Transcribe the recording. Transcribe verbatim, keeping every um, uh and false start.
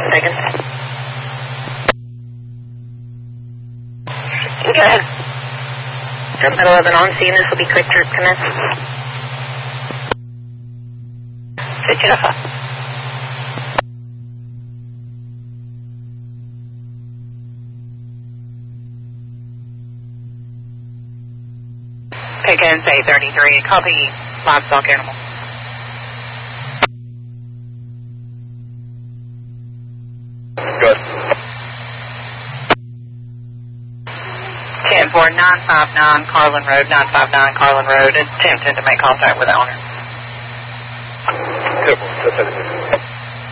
Taken. Go ahead. seven eleven on scene. This will be quick trip commence. Switch it off. Pickens eight thirty-three. Copy livestock animal. Good. ten four nine five nine Carlin Road, nine five nine Carlin Road, attempting to make contact with the owner. Good.